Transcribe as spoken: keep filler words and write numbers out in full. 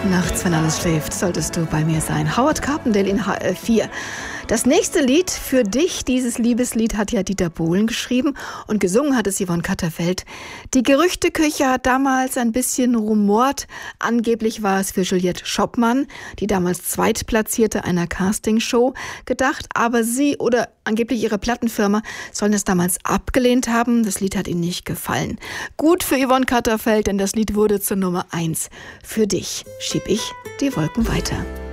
Nachts, wenn alles schläft, solltest du bei mir sein. Howard Carpendale in H R vier. Das nächste Lied für dich, dieses Liebeslied, hat ja Dieter Bohlen geschrieben und gesungen hat es Yvonne Katterfeld. Die Gerüchteküche hat damals ein bisschen rumort. Angeblich war es für Juliette Schoppmann, die damals Zweitplatzierte einer Castingshow, gedacht, aber sie oder angeblich ihre Plattenfirma sollen es damals abgelehnt haben. Das Lied hat ihnen nicht gefallen. Gut für Yvonne Katterfeld, denn das Lied wurde zur Nummer eins. Für dich schieb ich die Wolken weiter.